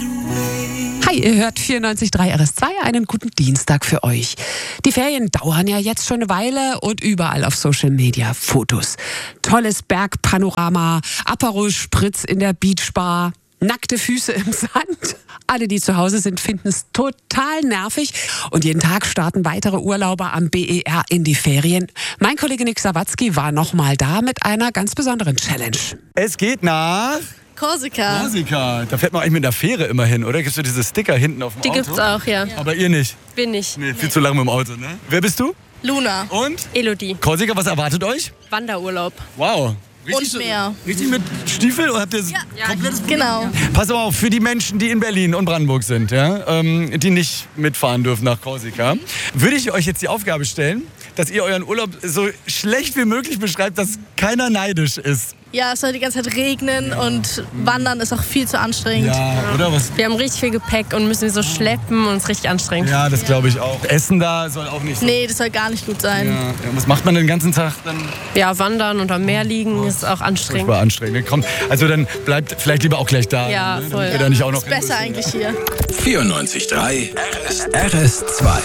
Hi, ihr hört 94.3 RS2, einen guten Dienstag für euch. Die Ferien dauern ja jetzt schon eine Weile und überall auf Social Media Fotos. Tolles Bergpanorama, Aperol Spritz in der Beachbar, nackte Füße im Sand. Alle, die zu Hause sind, finden es total nervig. Und jeden Tag starten weitere Urlauber am BER in die Ferien. Mein Kollege Nick Sawatzki war nochmal da mit einer ganz besonderen Challenge. Es geht nach Korsika. Korsika. Da fährt man eigentlich mit der Fähre immer hin, oder? Gibt's so diese Sticker hinten auf dem Die Auto? gibt's auch, ja. Aber ihr nicht? Bin ich. Nee, viel zu lange mit dem Auto, ne? Wer bist du? Luna. Und? Elodie. Korsika, was erwartet euch? Wanderurlaub. Wow. Und mehr. Richtig mit Stiefel oder habt ihr komplettes Genau. Pass auf, für die Menschen, die in Berlin und Brandenburg sind, ja, die nicht mitfahren dürfen nach Korsika, würde ich euch jetzt die Aufgabe stellen, dass ihr euren Urlaub so schlecht wie möglich beschreibt, dass keiner neidisch ist. Ja, es soll die ganze Zeit regnen und Wandern ist auch viel zu anstrengend. Ja, oder was? Wir haben richtig viel Gepäck und müssen so schleppen und es ist richtig anstrengend. Ja, das glaube ich auch. Essen da soll auch nicht so. Nee, das soll gar nicht gut sein. Ja, was macht man den ganzen Tag dann? Ja, wandern und am Meer liegen ist auch anstrengend. War anstrengend. Komm, also dann bleibt vielleicht lieber auch gleich da. Ja, ne? voll. Damit wir da nicht auch noch Ist besser eigentlich hier. 94.3 RS2.